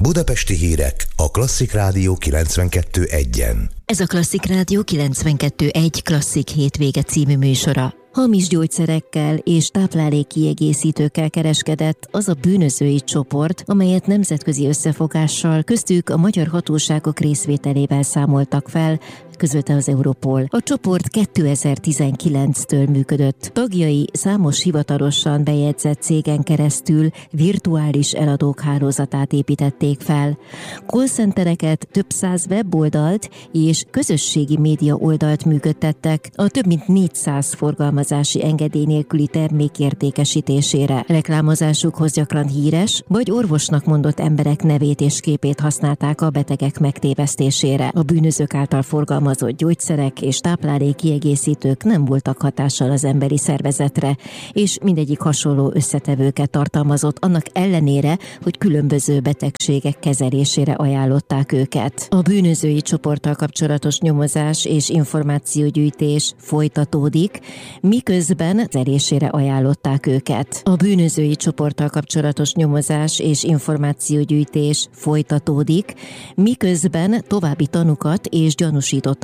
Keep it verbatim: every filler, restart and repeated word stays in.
Budapesti hírek a Klasszik Rádió kilencvenkettő egyen. Ez a Klasszik Rádió kilencvenkettő egy Klasszik hétvége című műsora. Hamis gyógyszerekkel és táplálékkiegészítőkkel kereskedett az a bűnözői csoport, amelyet nemzetközi összefogással, köztük a magyar hatóságok részvételével számoltak fel, közölte az Europol. A csoport kétezer-tizenkilenctől működött. Tagjai számos hivatalosan bejegyzett cégen keresztül virtuális eladók hálózatát építették fel. Callcentereket, több száz weboldalt és közösségi média oldalt működtettek a több mint négyszáz forgalmazási engedély nélküli termék értékesítésére. Reklámozásukhoz gyakran híres vagy orvosnak mondott emberek nevét és képét használták a betegek megtévesztésére. A bűnözők által forgalmazott gyógyszerek és táplálékkiegészítők nem voltak hatással az emberi szervezetre, és mindegyik hasonló összetevőket tartalmazott, annak ellenére, hogy különböző betegségek kezelésére ajánlották őket. A bűnözői csoporttal kapcsolatos nyomozás és információgyűjtés folytatódik, miközben kezelésére ajánlották őket. A bűnözői csoporttal kapcsolatos nyomozás és információgyűjtés folytatódik, miközben további tanukat és gyanúsítottat